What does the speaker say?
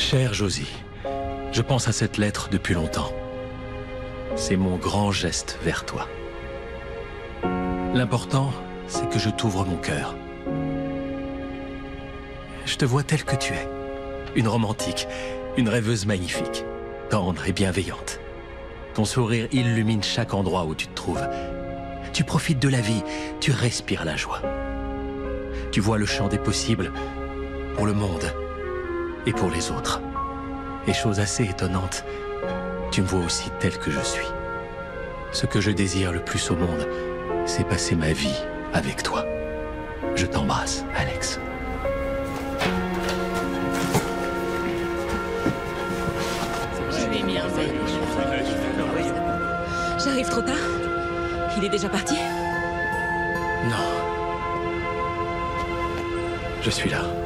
Cher Josie, je pense à cette lettre depuis longtemps. C'est mon grand geste vers toi. L'important, c'est que je t'ouvre mon cœur. Je te vois telle que tu es. Une romantique, une rêveuse magnifique, tendre et bienveillante. Ton sourire illumine chaque endroit où tu te trouves. Tu profites de la vie, tu respires la joie. Tu vois le champ des possibles pour le monde et pour les autres. Et chose assez étonnante, tu me vois aussi telle que je suis. Ce que je désire le plus au monde, c'est passer ma vie avec toi. Je t'embrasse, Alex. J'arrive trop tard? Il est déjà parti? Non. Je suis là.